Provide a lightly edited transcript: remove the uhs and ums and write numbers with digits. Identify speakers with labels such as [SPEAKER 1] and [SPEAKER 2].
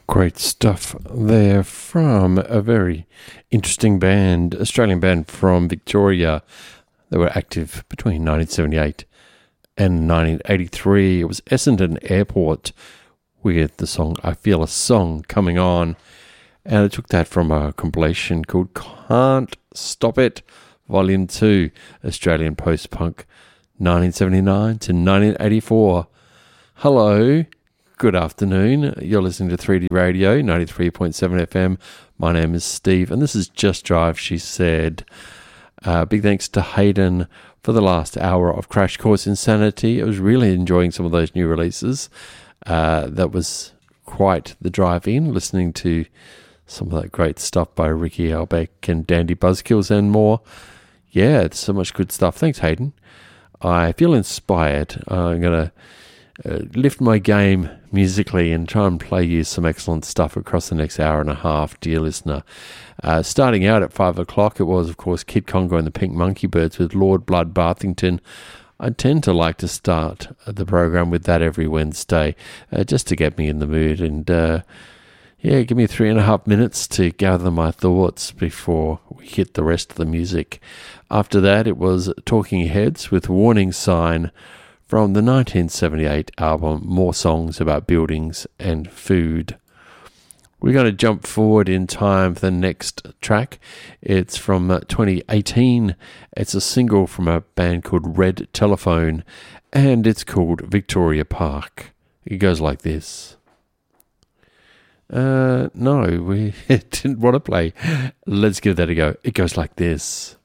[SPEAKER 1] Great stuff there from a very interesting band, Australian band from Victoria. They were active between 1978 and 1983. It was Essendon Airport with the song I Feel a Song coming on. And I took that from a compilation called Can't Stop It, Volume 2, Australian Post-Punk, 1979 to 1984. Hello. Good afternoon. You're listening to 3D Radio, 93.7 FM. My name is Steve, and this is Just Drive, she said. Big thanks to Hayden for the last hour of Crash Course Insanity. I was really enjoying some of those new releases. That was quite the drive-in, listening to some of that great stuff by Ricky Albeck and Dandy Buzzkills and more. Yeah, it's so much good stuff. Thanks, Hayden. I feel inspired. I'm going to lift my game musically and try and play you some excellent stuff across the next hour and a half, dear listener. Starting out at 5 o'clock, it was, of course, Kid Congo and the Pink Monkey Birds with Lord Blood Bathington. I tend to like to start the program with that every Wednesday, just to get me in the mood. And, give me 3.5 minutes to gather my thoughts before we hit the rest of the music. After that, it was Talking Heads with Warning Sign from the 1978 album More Songs About Buildings and Food. We're going to jump forward in time for the next track. It's from 2018. It's a single from a band called Red Telephone, and it's called Victoria Park. It goes like this. No, we didn't want to play. Let's give that a go. It goes like this.